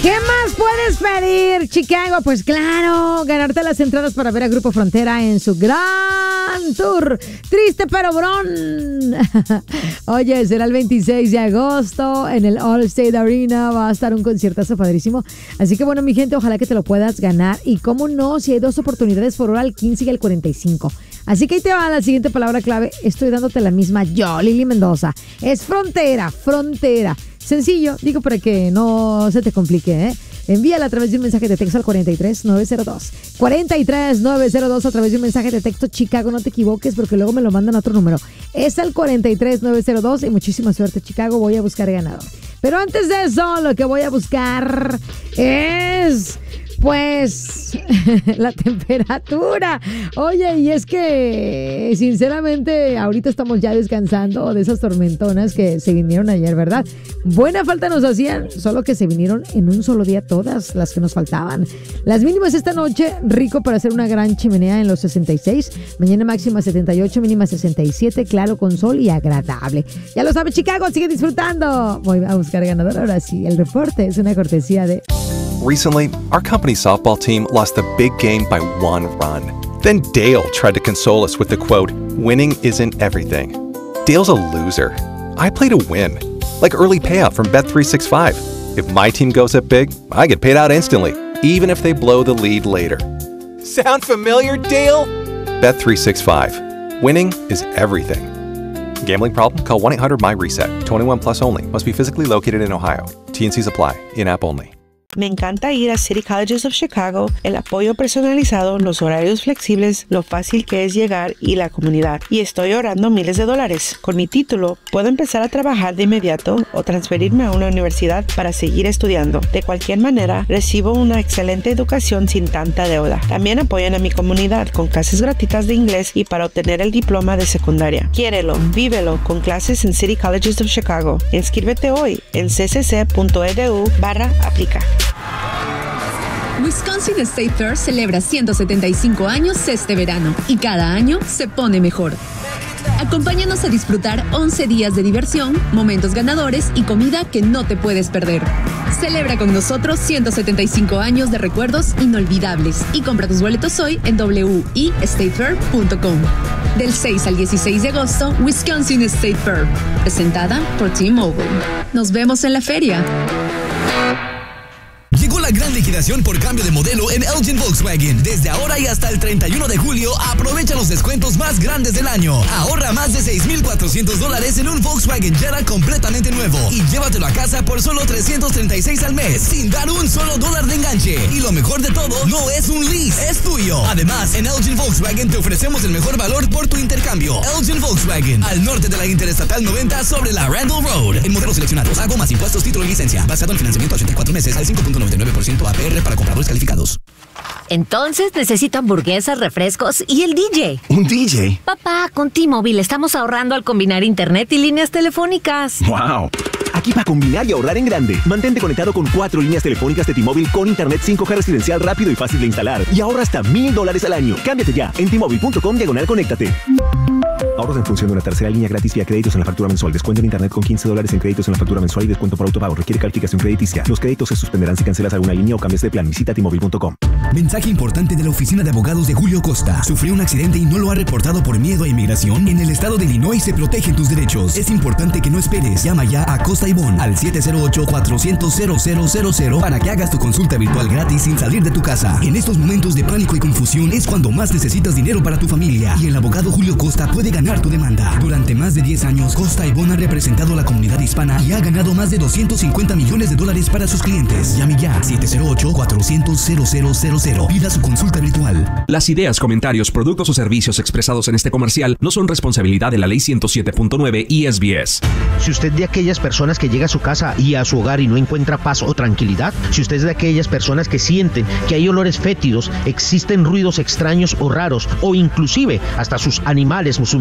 ¿Qué más puedes pedir, Chicago? Pues claro, ganarte las entradas para ver a Grupo Frontera en su gran tour. Triste pero bron. Oye, será el 26 de agosto en el Allstate Arena. Va a estar un conciertazo padrísimo. Así que bueno, mi gente, ojalá que te lo puedas ganar. Y cómo no, si hay 2 oportunidades por hora, al 15 y al 45. Así que ahí te va la siguiente palabra clave. Estoy dándote la misma yo, Lili Mendoza. Es frontera, frontera. Sencillo, digo para que no se te complique, ¿eh? Envíala a través de un mensaje de texto al 43902. 43902 a través de un mensaje de texto. Chicago, no te equivoques porque luego me lo mandan a otro número. Es al 43902 y muchísima suerte, Chicago. Voy a buscar ganador. Pero antes de eso, lo que voy a buscar es... pues la temperatura. Oye, y es que sinceramente ahorita estamos ya descansando de esas tormentonas que se vinieron ayer, ¿verdad? Buena falta nos hacían, solo que se vinieron en un solo día todas las que nos faltaban. Las mínimas esta noche, rico para hacer una gran chimenea en los 66. Mañana máxima 78, mínima 67, claro, con sol y agradable. Ya lo sabe, Chicago, sigue disfrutando. Voy a buscar ganador. Ahora sí, el reporte es una cortesía de... Recently, our company softball team lost a big game by 1 run. Then Dale tried to console us with the quote, "Winning isn't everything." Dale's a loser. I play to win, like early payout from Bet365. If my team goes up big, I get paid out instantly, even if they blow the lead later. Sound familiar, Dale? Bet365. Winning is everything. Gambling problem? Call 1-800-MY-RESET. 21 plus only. Must be physically located in Ohio. T&Cs apply. In-app only. Me encanta ir a City Colleges of Chicago, el apoyo personalizado, los horarios flexibles, lo fácil que es llegar y la comunidad. Y estoy ahorrando miles de dólares. Con mi título, puedo empezar a trabajar de inmediato o transferirme a una universidad para seguir estudiando. De cualquier manera, recibo una excelente educación sin tanta deuda. También apoyan a mi comunidad con clases gratuitas de inglés y para obtener el diploma de secundaria. Quiérelo, vívelo con clases en City Colleges of Chicago. Inscríbete hoy en ccc.edu/aplica. Wisconsin State Fair celebra 175 años este verano y cada año se pone mejor. Acompáñanos a disfrutar 11 días de diversión, momentos ganadores y comida que no te puedes perder. Celebra con nosotros 175 años de recuerdos inolvidables y compra tus boletos hoy en wistatefair.com. Del 6 al 16 de agosto, Wisconsin State Fair, presentada por T-Mobile. Nos vemos en la feria. Llegó la gran liquidación por cambio de modelo en Elgin Volkswagen. Desde ahora y hasta el 31 de julio, aprovecha los descuentos más grandes del año. Ahorra más de $6,400 en un Volkswagen Jetta completamente nuevo y llévatelo a casa por solo $336 al mes, sin dar un solo dólar de enganche. Y lo mejor de todo, no es un lease, es tuyo. Además, en Elgin Volkswagen te ofrecemos el mejor valor por tu intercambio. Elgin Volkswagen, al norte de la Interestatal 90 sobre la Randall Road. En modelos seleccionados, hago más impuestos, título y licencia. Basado en financiamiento a 84 meses al 5.99% APR para compradores calificados. Entonces necesito hamburguesas, refrescos y el DJ. ¿Un DJ? Papá, con T-Mobile estamos ahorrando al combinar internet y líneas telefónicas. ¡Wow! Aquí para combinar y ahorrar en grande. Mantente conectado con 4 líneas telefónicas de T-Mobile con internet 5G residencial rápido y fácil de instalar. Y ahorra hasta $1,000 al año. Cámbiate ya en T-Mobile.com/conéctate. Ahorros en función de una tercera línea gratis vía créditos en la factura mensual. Descuento en internet con $15 en créditos en la factura mensual y descuento por autopago. Requiere calificación crediticia. Los créditos se suspenderán si cancelas alguna línea o cambias de plan. Visita T-Mobile.com. Mensaje importante de la oficina de abogados de Julio Costa. Sufrió un accidente y no lo ha reportado por miedo a inmigración. En el estado de Illinois se protegen tus derechos. Es importante que no esperes. Llama ya a Costa y Bon al 708-400-0000 para que hagas tu consulta virtual gratis sin salir de tu casa. En estos momentos de pánico y confusión es cuando más necesitas dinero para tu familia. Y el abogado Julio Costa puede ganar tu demanda. Durante más de 10 años, Costa y Bon ha representado a la comunidad hispana y ha ganado más de $250 millones para sus clientes. Llame ya 708-400-0000. Pida su consulta virtual. Las ideas, comentarios, productos o servicios expresados en este comercial no son responsabilidad de la Ley 107.9 y SBS. Si usted es de aquellas personas que llega a su casa y a su hogar y no encuentra paz o tranquilidad, si usted es de aquellas personas que sienten que hay olores fétidos, existen ruidos extraños o raros, o inclusive hasta sus animales, sus